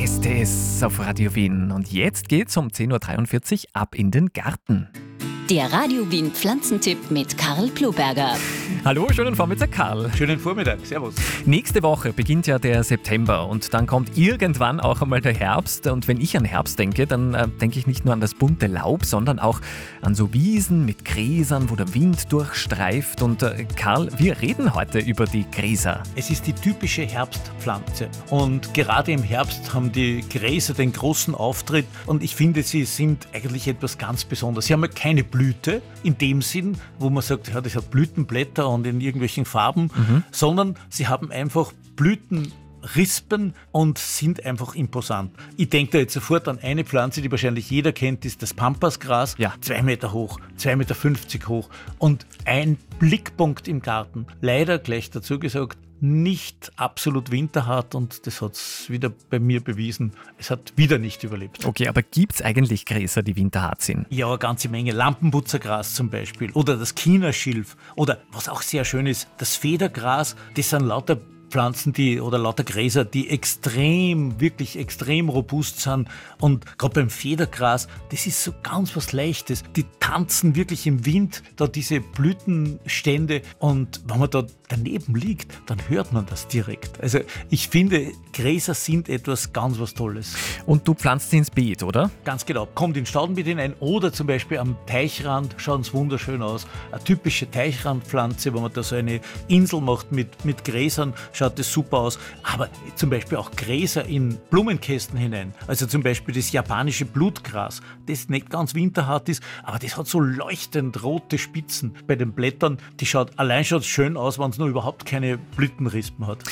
STS auf Radio Wien. Und jetzt geht's um 10.43 Uhr ab in den Garten. Der Radio Wien Pflanzentipp mit Karl Ploberger. Hallo, schönen Vormittag, Karl. Schönen Vormittag, servus. Nächste Woche beginnt ja der September und dann kommt irgendwann auch einmal der Herbst. Und wenn ich an Herbst denke, dann denke ich nicht nur an das bunte Laub, sondern auch an so Wiesen mit Gräsern, wo der Wind durchstreift. Und Karl, wir reden heute über die Gräser. Es ist die typische Herbstpflanze und gerade im Herbst haben die Gräser den großen Auftritt und ich finde, sie sind eigentlich etwas ganz Besonderes. Sie haben ja keine Blüte in dem Sinn, wo man sagt, ja, das hat Blütenblätter und in irgendwelchen Farben, sondern sie haben einfach Blütenrispen und sind einfach imposant. Ich denke da jetzt sofort an eine Pflanze, die wahrscheinlich jeder kennt, ist das Pampasgras. Ja. 2 Meter hoch, 2,50 Meter hoch und ein Blickpunkt im Garten. Leider, gleich dazu gesagt, nicht absolut winterhart und das hat es wieder bei mir bewiesen. Es hat wieder nicht überlebt. Okay, aber gibt's eigentlich Gräser, die winterhart sind? Ja, eine ganze Menge. Lampenputzergras zum Beispiel oder das Chinaschilf oder was auch sehr schön ist, das Federgras. Das sind lauter Pflanzen, oder lauter Gräser, die wirklich extrem robust sind. Und gerade beim Federgras, das ist so ganz was Leichtes. Die tanzen wirklich im Wind, da diese Blütenstände. Und wenn man da daneben liegt, dann hört man das direkt. Also ich finde, Gräser sind etwas ganz was Tolles. Und du pflanzt sie ins Beet, oder? Ganz genau. Kommt in Staudenbeet hinein oder zum Beispiel am Teichrand schauen es wunderschön aus. Eine typische Teichrandpflanze, wenn man da so eine Insel macht mit Gräsern, schaut das super aus. Aber zum Beispiel auch Gräser in Blumenkästen hinein. Also zum Beispiel das japanische Blutgras, das nicht ganz winterhart ist, aber das hat so leuchtend rote Spitzen bei den Blättern. Die schaut allein schon schön aus, wenn es noch überhaupt keine Blütenrispen hat.